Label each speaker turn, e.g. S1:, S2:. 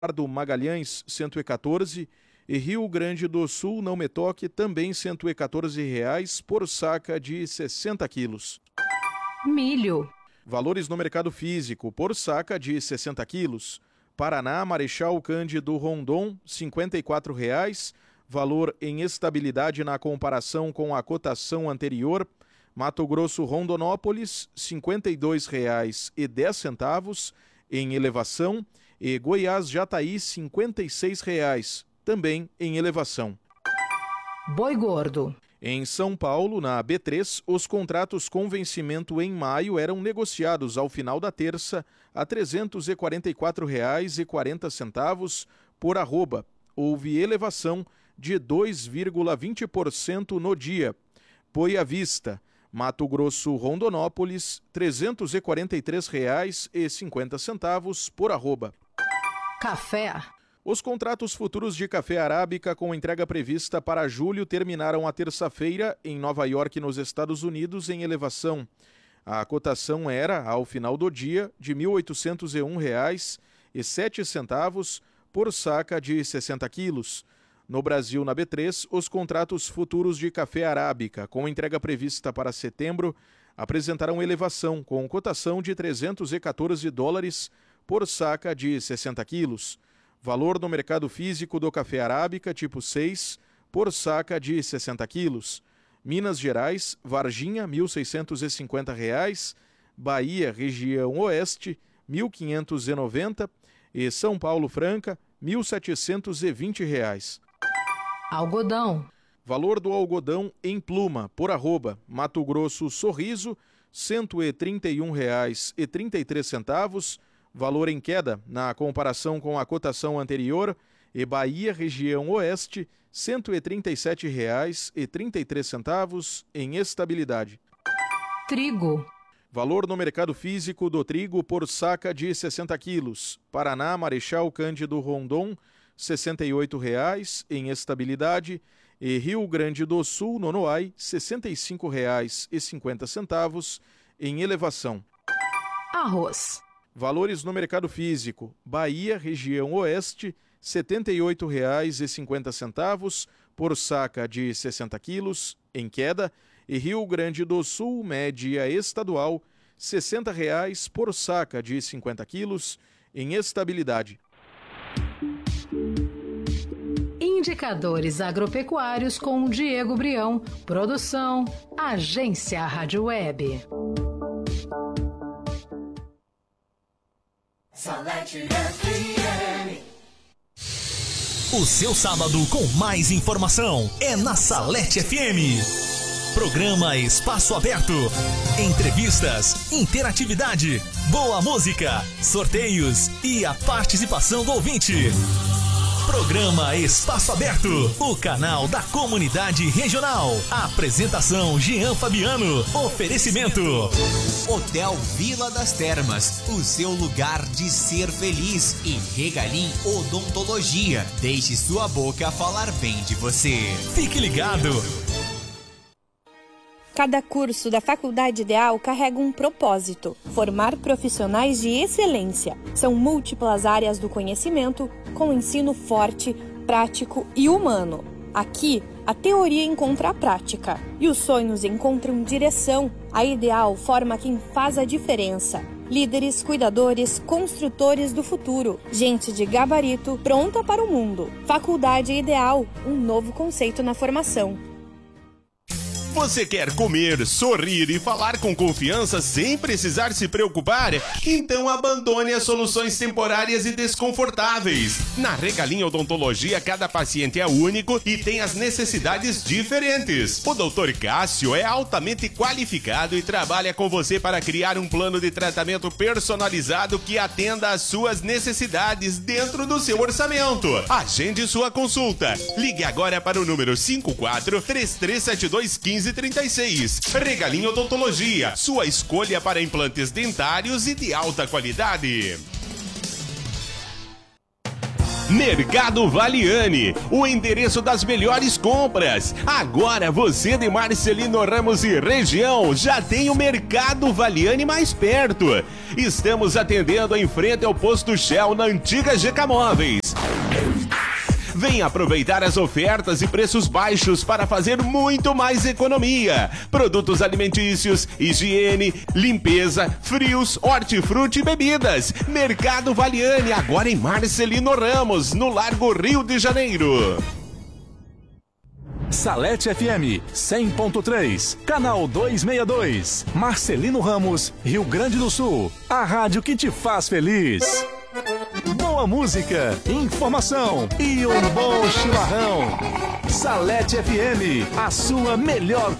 S1: do Magalhães, 114, e Rio Grande do Sul, não me toque, também R$ 114 por saca de 60 quilos.
S2: Milho.
S1: Valores no mercado físico, por saca de 60 quilos. Paraná, Marechal Cândido Rondon, R$ 54,00, valor em estabilidade na comparação com a cotação anterior. Mato Grosso, Rondonópolis, R$ 52,10 em elevação. E Goiás, Jataí, R$ 56,00, também em elevação.
S2: Boi gordo.
S1: Em São Paulo, na B3, os contratos com vencimento em maio eram negociados ao final da terça a R$ 344,40 por arroba. Houve elevação de 2,20% no dia. Boi à vista, Mato Grosso, Rondonópolis, R$ 343,50 por arroba.
S2: Café.
S1: Os contratos futuros de café arábica com entrega prevista para julho terminaram a terça-feira em Nova York, nos Estados Unidos, em elevação. A cotação era, ao final do dia, de R$ 1.801,07 por saca de 60 quilos. No Brasil, na B3, os contratos futuros de café arábica com entrega prevista para setembro apresentaram elevação, com cotação de $314 por saca de 60 quilos. Valor no mercado físico do café arábica tipo 6 por saca de 60 quilos. Minas Gerais, Varginha, R$ 1.650. Bahia, região oeste, R$ 1.590. E São Paulo Franca, R$ 1.720.
S2: Algodão.
S1: Valor do algodão em pluma, por arroba. Mato Grosso Sorriso, R$ 131,33. Valor em queda na comparação com a cotação anterior. E Bahia, região oeste, R$ 137,33 em estabilidade.
S2: Trigo.
S1: Valor no mercado físico do trigo por saca de 60 quilos. Paraná, Marechal Cândido Rondon, R$ 68,00 em estabilidade. E Rio Grande do Sul, Nonoai, R$ 65,50 em elevação.
S2: Arroz.
S1: Valores no mercado físico. Bahia, região oeste, R$ 78,50 por saca de 60 quilos, em queda. E Rio Grande do Sul, média estadual, R$ 60,00 por saca de 50 quilos, em estabilidade.
S2: Indicadores agropecuários com Diego Brião. Produção, Agência Rádio Web.
S3: Salete FM.
S4: O seu sábado com mais informação é na Salete FM. Programa Espaço Aberto. Entrevistas, interatividade, boa música, sorteios e a participação do ouvinte. Programa Espaço Aberto, o canal da comunidade regional. Apresentação Jean Fabiano. Oferecimento
S5: Hotel Vila das Termas, o seu lugar de ser feliz. E Regalim Odontologia, deixe sua boca falar bem de você.
S4: Fique ligado.
S6: Cada curso da Faculdade Ideal carrega um propósito: formar profissionais de excelência. São múltiplas áreas do conhecimento, com ensino forte, prático e humano. Aqui, a teoria encontra a prática e os sonhos encontram direção. A Ideal forma quem faz a diferença. Líderes, cuidadores, construtores do futuro. Gente de gabarito pronta para o mundo. Faculdade Ideal, um novo conceito na formação.
S7: Você quer comer, sorrir e falar com confiança sem precisar se preocupar? Então abandone as soluções temporárias e desconfortáveis. Na Regalim Odontologia, cada paciente é único e tem as necessidades diferentes. O Dr. Cássio é altamente qualificado e trabalha com você para criar um plano de tratamento personalizado que atenda às suas necessidades dentro do seu orçamento. Agende sua consulta. Ligue agora para o número 54-3372-1536. Regalim Odontologia, sua escolha para implantes dentários e de alta qualidade. Mercado Valiani, o endereço das melhores compras. Agora você de Marcelino Ramos e região já tem o Mercado Valiani mais perto. Estamos atendendo em frente ao posto Shell na antiga GK Móveis. Venha aproveitar as ofertas e preços baixos para fazer muito mais economia. Produtos alimentícios, higiene, limpeza, frios, hortifruti e bebidas. Mercado Valiani, agora em Marcelino Ramos, no Largo Rio de Janeiro.
S4: Salete FM 100.3, canal 262, Marcelino Ramos, Rio Grande do Sul. A rádio que te faz feliz. Boa música, informação e um bom chimarrão. Salete FM, a sua melhor